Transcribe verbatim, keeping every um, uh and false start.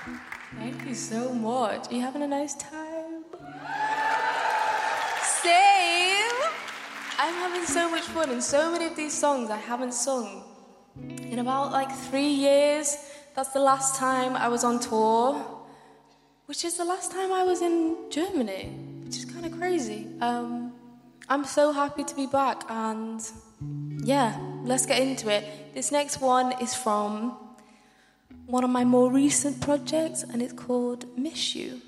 Thank you so much. Are you having a nice time? Same. I'm having so much fun, and so many of these songs I haven't sung in about like three years. That's the last time I was on tour, which is the last time I was in Germany, which is kind of crazy. Um, I'm so happy to be back, and yeah, let's get into it. This next one is from one of my more recent projects, and it's called Miss You.